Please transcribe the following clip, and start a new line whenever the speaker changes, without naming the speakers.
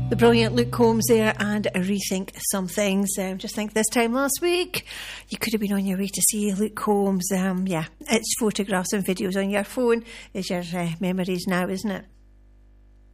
The brilliant Luke Combs there and Rethink Some Things. Just think this time last week you could have been on your way to see Luke Combs. It's photographs and videos on your phone is your memories now, isn't it?